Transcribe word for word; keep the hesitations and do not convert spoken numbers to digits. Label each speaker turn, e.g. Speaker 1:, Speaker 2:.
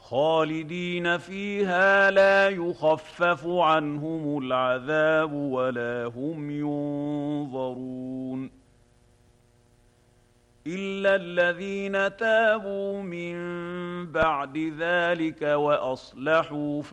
Speaker 1: خالدين فيها لا يخفف عنهم العذاب ولا هم ينظرون إلا الذين تابوا من بعد ذلك وأصلحوا